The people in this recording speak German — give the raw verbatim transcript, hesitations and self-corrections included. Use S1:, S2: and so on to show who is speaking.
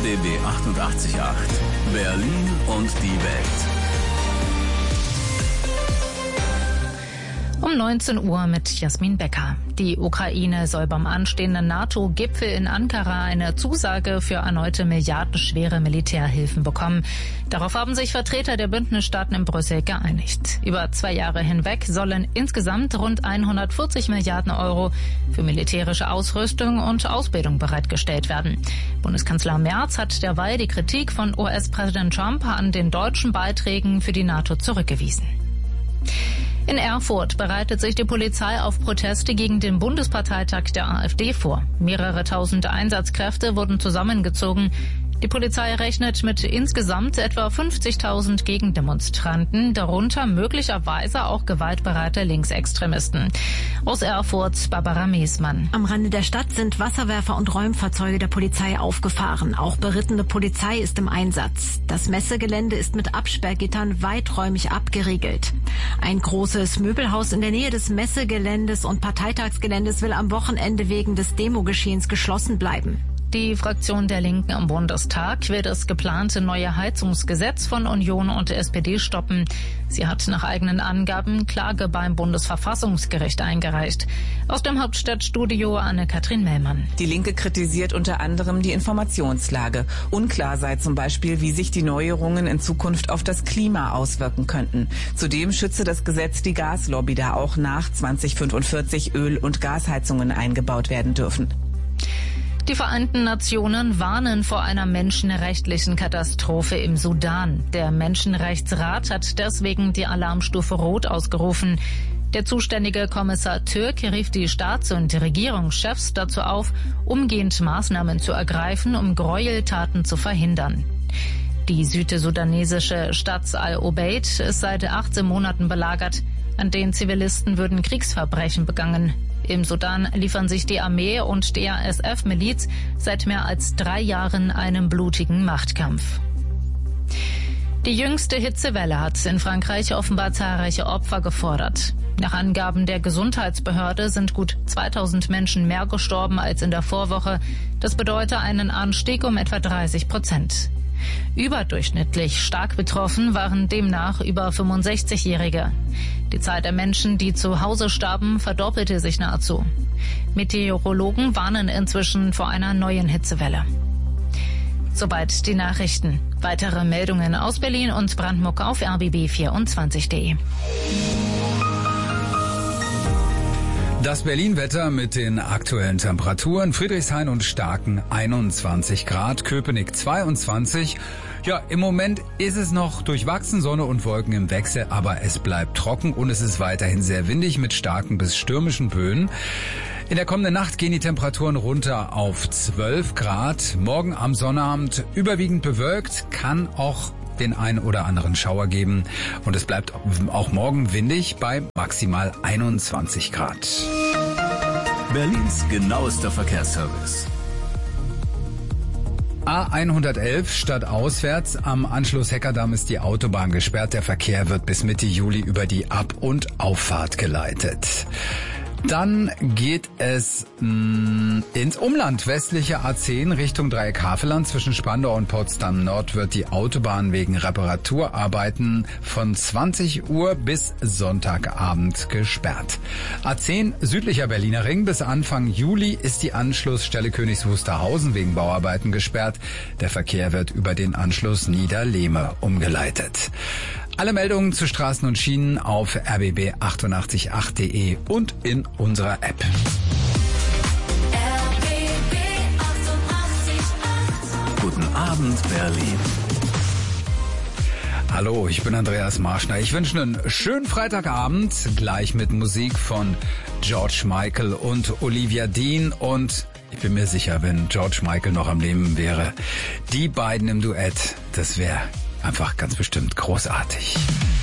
S1: B B achtundachtzig Komma acht. Berlin und die Welt.
S2: Um neunzehn Uhr mit Jasmin Becker. Die Ukraine soll beim anstehenden NATO-Gipfel in Ankara eine Zusage für erneute milliardenschwere Militärhilfen bekommen. Darauf haben sich Vertreter der Bündnisstaaten in Brüssel geeinigt. Über zwei Jahre hinweg sollen insgesamt rund hundertvierzig Milliarden Euro für militärische Ausrüstung und Ausbildung bereitgestellt werden. Bundeskanzler Merz hat derweil die Kritik von U S-Präsident Trump an den deutschen Beiträgen für die NATO zurückgewiesen. In Erfurt bereitet sich die Polizei auf Proteste gegen den Bundesparteitag der AfD vor. Mehrere tausend Einsatzkräfte wurden zusammengezogen. Die Polizei rechnet mit insgesamt etwa fünfzigtausend Gegendemonstranten, darunter möglicherweise auch gewaltbereite Linksextremisten. Aus Erfurt, Barbara Meesmann.
S3: Am Rande der Stadt sind Wasserwerfer und Räumfahrzeuge der Polizei aufgefahren. Auch berittene Polizei ist im Einsatz. Das Messegelände ist mit Absperrgittern weiträumig abgeriegelt. Ein großes Möbelhaus in der Nähe des Messegeländes und Parteitagsgeländes will am Wochenende wegen des Demogeschehens geschlossen bleiben.
S2: Die Fraktion der Linken im Bundestag will das geplante neue Heizungsgesetz von Union und S P D stoppen. Sie hat nach eigenen Angaben Klage beim Bundesverfassungsgericht eingereicht. Aus dem Hauptstadtstudio Anne-Kathrin Mellmann.
S4: Die Linke kritisiert unter anderem die Informationslage. Unklar sei zum Beispiel, wie sich die Neuerungen in Zukunft auf das Klima auswirken könnten. Zudem schütze das Gesetz die Gaslobby, da auch nach zweitausendfünfundvierzig Öl- und Gasheizungen eingebaut werden dürfen.
S2: Die Vereinten Nationen warnen vor einer menschenrechtlichen Katastrophe im Sudan. Der Menschenrechtsrat hat deswegen die Alarmstufe Rot ausgerufen. Der zuständige Kommissar Türk rief die Staats- und Regierungschefs dazu auf, umgehend Maßnahmen zu ergreifen, um Gräueltaten zu verhindern. Die südsudanesische Stadt Al-Obeid ist seit achtzehn Monaten belagert. An den Zivilisten würden Kriegsverbrechen begangen. Im Sudan liefern sich die Armee und die R S F-Miliz seit mehr als drei Jahren einen blutigen Machtkampf. Die jüngste Hitzewelle hat in Frankreich offenbar zahlreiche Opfer gefordert. Nach Angaben der Gesundheitsbehörde sind gut zweitausend Menschen mehr gestorben als in der Vorwoche. Das bedeutet einen Anstieg um etwa dreißig Prozent. Überdurchschnittlich stark betroffen waren demnach über fünfundsechzigjährige. Die Zahl der Menschen, die zu Hause starben, verdoppelte sich nahezu. Meteorologen warnen inzwischen vor einer neuen Hitzewelle. Soweit die Nachrichten. Weitere Meldungen aus Berlin und Brandenburg auf R B B vierundzwanzig punkt de.
S5: Das Berlin-Wetter mit den aktuellen Temperaturen. Friedrichshain und Starken einundzwanzig Grad, Köpenick zweiundzwanzig. Ja, im Moment ist es noch durchwachsen, Sonne und Wolken im Wechsel, aber es bleibt trocken und es ist weiterhin sehr windig mit starken bis stürmischen Böen. In der kommenden Nacht gehen die Temperaturen runter auf zwölf Grad. Morgen am Sonnabend überwiegend bewölkt, kann auch den einen oder anderen Schauer geben. Und es bleibt auch morgen windig bei maximal einundzwanzig Grad.
S1: Berlins genauester Verkehrsservice.
S5: A hundertelf stadtauswärts. Am Anschluss Heckerdamm ist die Autobahn gesperrt. Der Verkehr wird bis Mitte Juli über die Ab- und Auffahrt geleitet. Dann geht es mh, ins Umland. Westliche A zehn Richtung Dreieck Havelland. Zwischen Spandau und Potsdam Nord wird die Autobahn wegen Reparaturarbeiten von zwanzig Uhr bis Sonntagabend gesperrt. A zehn südlicher Berliner Ring. Bis Anfang Juli ist die Anschlussstelle Königs Wusterhausen wegen Bauarbeiten gesperrt. Der Verkehr wird über den Anschluss Niederlehme umgeleitet. Alle Meldungen zu Straßen und Schienen auf r b b achtundachtzig punkt acht punkt de und in unserer App.
S1: R B B achtundachtzig Komma acht. Guten Abend, Berlin.
S5: Hallo, ich bin Andreas Marschner. Ich wünsche einen schönen Freitagabend, gleich mit Musik von George Michael und Olivia Dean. Und ich bin mir sicher, wenn George Michael noch am Leben wäre, die beiden im Duett, das wäre einfach ganz bestimmt großartig.